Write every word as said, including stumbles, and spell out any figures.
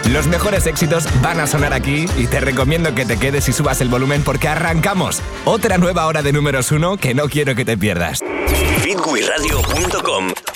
Los mejores éxitos van a sonar aquí y te recomiendo que te quedes y subas el volumen porque arrancamos. Otra nueva hora de números uno que no quiero que te pierdas. Bitwiradio punto com